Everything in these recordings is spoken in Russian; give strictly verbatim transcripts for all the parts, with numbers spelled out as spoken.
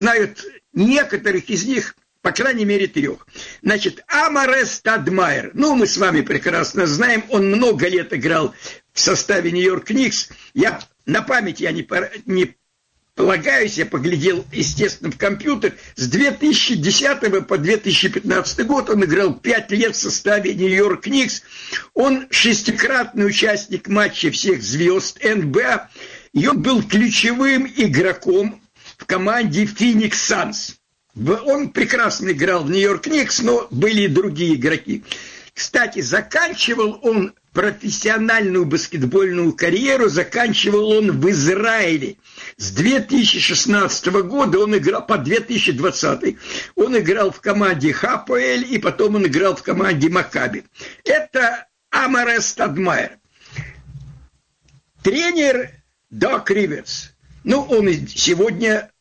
знают некоторых из них, по крайней мере, трех. Значит, Амаре Стадмайер. Ну, мы с вами прекрасно знаем, он много лет играл в составе Нью-Йорк Никс. Я на память я не, не полагаюсь, я поглядел, естественно, в компьютер. С две тысячи десятого по две тысячи пятнадцатый год он играл пять лет в составе Нью-Йорк Никс. Он шестикратный участник матча всех звезд эн бэ а. И он был ключевым игроком в команде Phoenix Suns. Он прекрасно играл в Нью-Йорк Никс, но были и другие игроки. Кстати, заканчивал он профессиональную баскетбольную карьеру, заканчивал он в Израиле. С две тысячи шестнадцатого года он играл, по две тысячи двадцатый, он играл в команде Хапоэль, и потом он играл в команде Макаби. Это Амаре Стадмайер. Тренер Док Риверс. Ну, он сегодня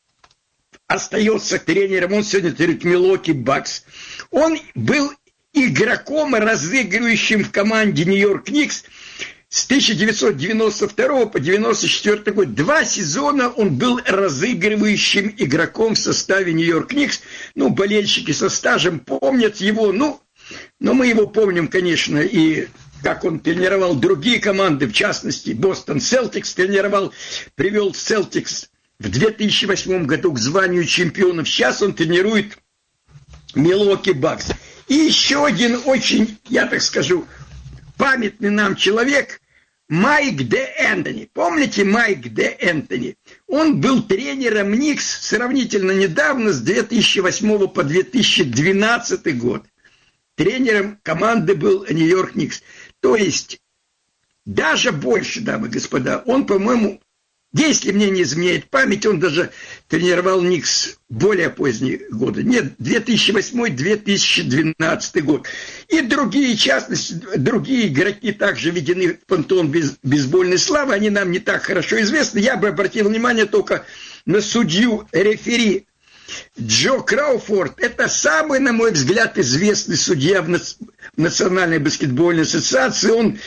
остается тренером, он сегодня тренирует Милуоки Бакс. Он был игроком, разыгрывающим в команде Нью-Йорк Никс с тысяча девятьсот девяносто второго по девяносто четвёртый год. Два сезона он был разыгрывающим игроком в составе Нью-Йорк Никс. Ну, болельщики со стажем помнят его, ну, но мы его помним, конечно, и как он тренировал другие команды, в частности, Бостон Селтикс тренировал, привел Селтикс в две тысячи восьмом году к званию чемпионов. Сейчас он тренирует Милуоки Бакс. И еще один очень, я так скажу, памятный нам человек, Майк Д. Энтони. Помните Майк Д. Энтони? Он был тренером Никс сравнительно недавно, с две тысячи восьмого по две тысячи двенадцатый год. Тренером команды был Нью-Йорк Никс. То есть, даже больше, дамы и господа, он, по-моему, если мне не изменяет память, он даже тренировал Никс более поздние годы. Нет, две тысячи восьмой - две тысячи двенадцатый год. И другие, в частности, другие игроки также введены в пантеон бейсбольной славы. Они нам не так хорошо известны. Я бы обратил внимание только на судью-рефери Джо Крауфорд. Это самый, на мой взгляд, известный судья в Национальной баскетбольной ассоциации. Он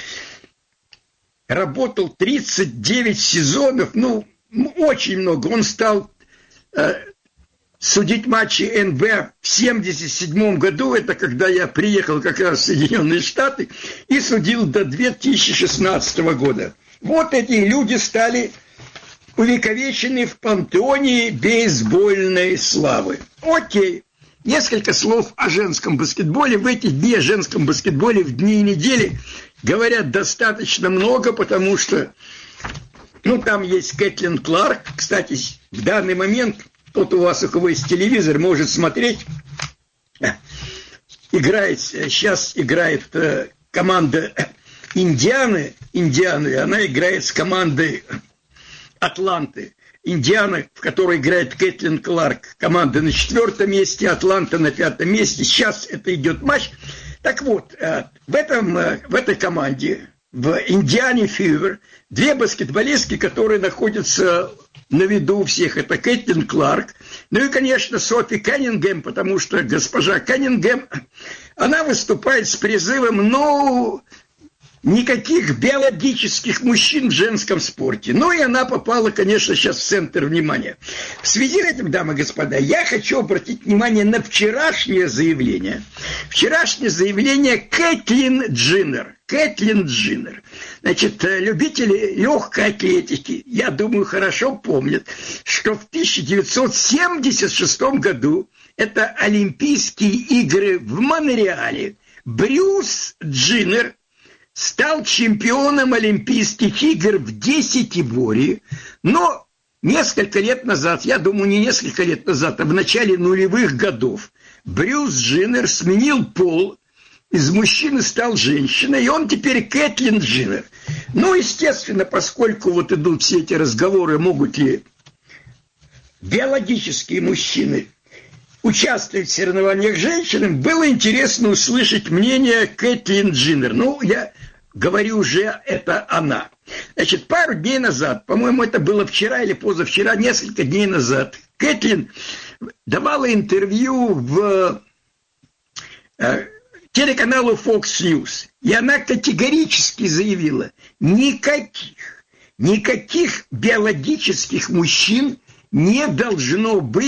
работал тридцать девять сезонов, ну, очень много. Он стал э, судить матчи эн бэ а в семьдесят седьмом году, это когда я приехал как раз в Соединенные Штаты, и судил до две тысячи шестнадцатого года. Вот эти люди стали увековечены в пантеоне бейсбольной славы. Окей. Несколько слов о женском баскетболе. В эти дни о женском баскетболе, в дни и недели, говорят достаточно много, потому что, ну, там есть Кэтлин Кларк. Кстати, в данный момент, тот у вас, у кого есть телевизор, может смотреть. Играет, сейчас играет команда Индианы, Индианы, она играет с командой Атланты. Индиана, в которой играет Кэтлин Кларк, команда на четвертом месте, Атланта на пятом месте. Сейчас это идет матч. Так вот, в, этом, в этой команде, в Индиане Фивер, две баскетболистки, которые находятся на виду у всех. Это Кэтлин Кларк, ну и, конечно, Софи Каннингем, потому что госпожа Каннингем, она выступает с призывом, ну, никаких биологических мужчин в женском спорте. Ну и она попала, конечно, сейчас в центр внимания. В связи с этим, дамы и господа, я хочу обратить внимание на вчерашнее заявление. Вчерашнее заявление Кэтлин Дженнер. Кэтлин Дженнер. Значит, любители легкой атлетики, я думаю, хорошо помнят, что в тысяча девятьсот семьдесят шестом году это Олимпийские игры в Монреале. Брюс Дженнер стал чемпионом Олимпийских игр в десятиборье, но несколько лет назад, я думаю, не несколько лет назад, а в начале нулевых годов, Брюс Дженнер сменил пол, из мужчины стал женщиной, и он теперь Кэтлин Дженнер. Ну, естественно, поскольку вот идут все эти разговоры, могут ли биологические мужчины участвовать в соревнованиях с женщинами, было интересно услышать мнение Кэтлин Дженнер. Ну, я говорю уже, это она. Значит, пару дней назад, по-моему, это было вчера или позавчера, несколько дней назад, Кэтлин давала интервью в э, телеканалу Fox News. И она категорически заявила, никаких, никаких биологических мужчин не должно быть